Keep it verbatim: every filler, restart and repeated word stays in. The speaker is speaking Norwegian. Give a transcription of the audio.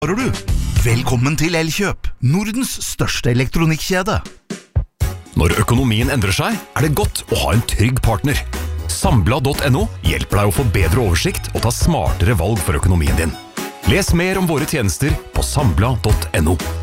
Du. Velkommen til Elkjøp, Nordens største elektronikkjede. Når økonomien endrer seg, er det godt å ha en trygg partner. Sambla punktum no hjelper deg å få bedre oversikt og ta smartere valg for økonomien din. Les mer om våre tjenester på Sambla punktum no.